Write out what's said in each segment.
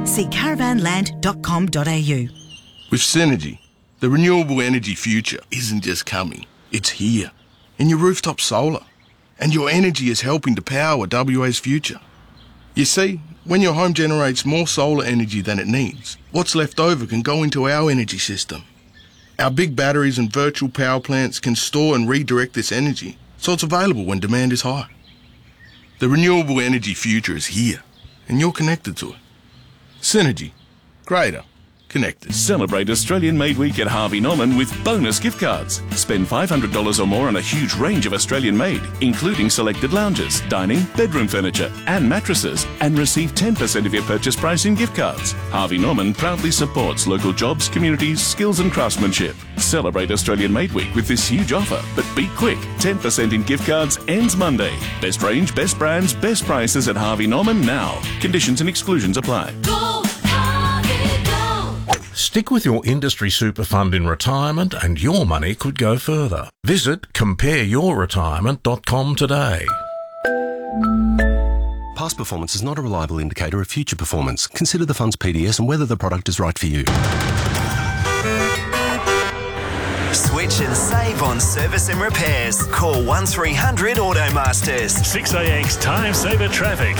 See caravanland.com.au. With Synergy, the renewable energy future isn't just coming, it's here. In your rooftop solar. And your energy is helping to power WA's future. You see, when your home generates more solar energy than it needs, what's left over can go into our energy system. Our big batteries and virtual power plants can store and redirect this energy, so it's available when demand is high. The renewable energy future is here, and you're connected to it. Synergy. Greater. Connected. Celebrate Australian Made Week at Harvey Norman with bonus gift cards. Spend $500 or more on a huge range of Australian made, including selected lounges, dining, bedroom furniture and mattresses, and receive 10% of your purchase price in gift cards. Harvey Norman proudly supports local jobs, communities, skills and craftsmanship. Celebrate Australian Made Week with this huge offer, but be quick. 10% in gift cards ends Monday. Best range, best brands, best prices at Harvey Norman now. Conditions and exclusions apply. Stick with your industry super fund in retirement and your money could go further. Visit compareyourretirement.com today. Past performance is not a reliable indicator of future performance. Consider the fund's PDS and whether the product is right for you. Switch and save on service and repairs. Call 1300 Automasters. 6AX Time Saver Traffic.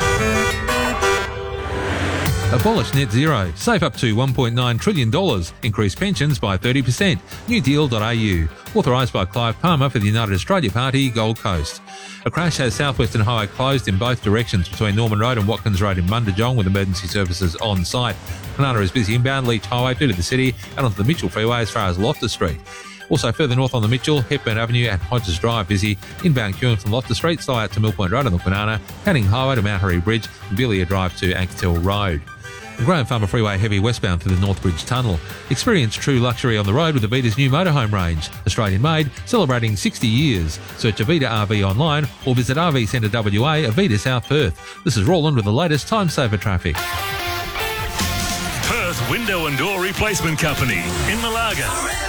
Abolish net zero. Save up to $1.9 trillion. Increase pensions by 30%. newdeal.au. Authorised by Clive Palmer for the United Australia Party, Gold Coast. A crash has South Western Highway closed in both directions between Norman Road and Watkins Road in Mundajong with emergency services on site. Kanata is busy inbound Leach Highway through to the city and onto the Mitchell Freeway as far as Loftus Street. Also further north on the Mitchell, Hepburn Avenue and Hodges Drive busy. Inbound queuing from Loftus Street, stay out to Millpoint Road on the Kwinana, Canning Highway to Mount Harry Bridge, and Villiers Drive to Anketel Road. Graham Farmer Freeway heavy westbound through the Northbridge Tunnel. Experience true luxury on the road with Avita's new motorhome range. Australian made, celebrating 60 years. Search Avita RV online or visit RV Centre WA, Avita South Perth. This is Roland with the latest Time Saver traffic. Perth Window and Door Replacement Company in Malaga.